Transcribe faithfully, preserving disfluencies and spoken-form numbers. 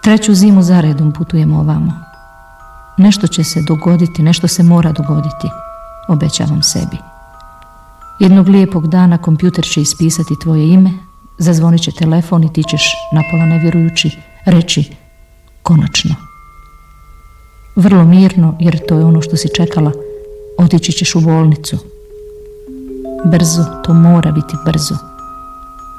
Treću zimu zaredom putujemo ovamo. Nešto će se dogoditi, nešto se mora dogoditi, obećavam sebi. Jednog lijepog dana kompjuter će ispisati tvoje ime, zazvonit će telefon i ti ćeš, napola nevjerujući, reći konačno. Vrlo mirno, jer to je ono što si čekala, otići ćeš u bolnicu. Brzo, to mora biti brzo.